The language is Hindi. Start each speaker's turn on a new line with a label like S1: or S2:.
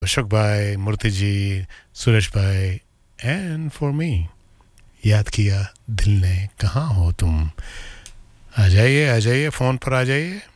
S1: अशोक भाई, मूर्ति जी, सुरेश भाई एंड फॉर मी, याद किया दिल ने, कहाँ हो तुम? आ जाइए फ़ोन पर आ जाइए.